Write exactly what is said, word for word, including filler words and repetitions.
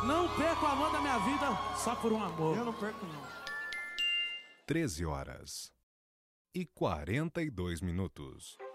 Não perco o amor da minha vida só por um amor. Eu não perco, não. treze horas e quarenta e dois minutos.